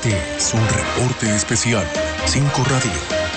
Este es un reporte especial. 5 Radio.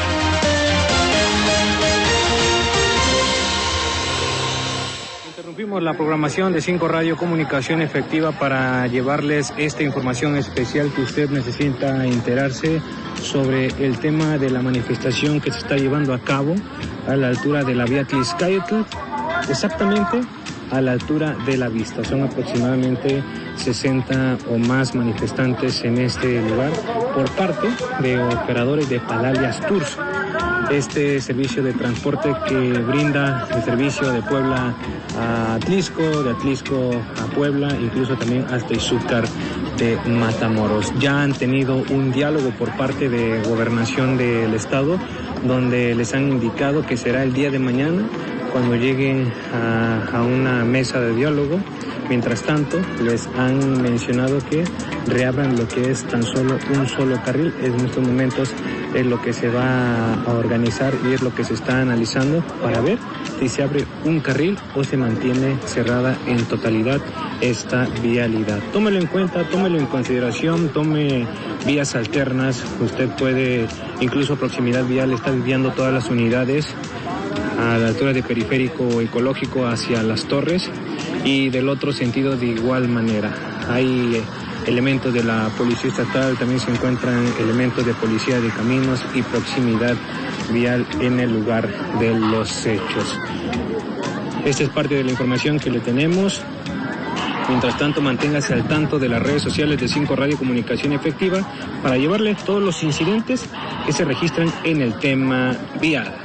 Interrumpimos la programación de 5 Radio Comunicación Efectiva para llevarles esta información especial que usted necesita enterarse sobre el tema de la manifestación que se está llevando a cabo a la altura de la vía Tliscayotl, exactamente a la altura de la vista. Son aproximadamente 60 o más manifestantes en este lugar por parte de operadores de Palalias Tours. Este servicio de transporte que brinda el servicio de Puebla a Atlisco, de Atlisco a Puebla, incluso también hasta Izúcar de Matamoros. Ya han tenido un diálogo por parte de Gobernación del Estado, donde les han indicado que será el día de mañana cuando lleguen a una mesa de diálogo. Mientras tanto, les han mencionado que reabran lo que es tan solo un solo carril. En estos momentos es lo que se va a organizar y es lo que se está analizando para ver si se abre un carril o se mantiene cerrada en totalidad esta vialidad. Tómelo en cuenta, tómelo en consideración, tome vías alternas. Usted puede, incluso a proximidad vial, está desviando todas las unidades a la altura de Periférico Ecológico hacia Las Torres, y del otro sentido de igual manera. Hay elementos de la Policía Estatal, también se encuentran elementos de Policía de Caminos y proximidad vial en el lugar de los hechos. Esta es parte de la información que le tenemos. Mientras tanto, manténgase al tanto de las redes sociales de 5 Radio Comunicación Efectiva para llevarle todos los incidentes que se registran en el tema vial.